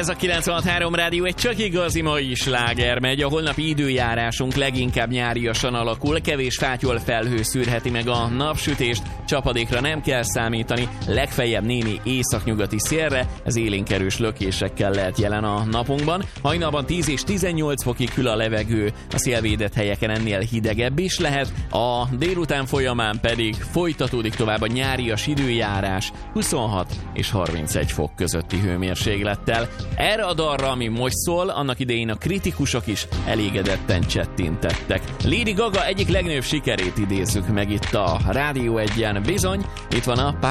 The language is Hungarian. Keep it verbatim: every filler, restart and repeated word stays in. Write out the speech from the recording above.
Ez a kilencvenhat három rádió egy csak igazi mai sláger megy. A holnapi időjárásunk leginkább nyáriasan alakul, kevés fátyol felhő szűrheti meg a napsütést, csapadékra nem kell számítani, legfeljebb némi északnyugati szélre, ez élénk-erős lökésekkel lehet jelen a napunkban. Hajnalban tíz és tizennyolc fokig hűl a levegő, a szélvédett helyeken ennél hidegebb is lehet, a délután folyamán pedig folytatódik tovább a nyárias időjárás huszonhat és harmincegy fok közötti hőmérséklettel. Erre a dalra, ami most szól, annak idején a kritikusok is elégedetten csettintettek. Lady Gaga egyik legnagyobb sikerét idézzük meg itt a Rádió Egyen. Bizony, itt van a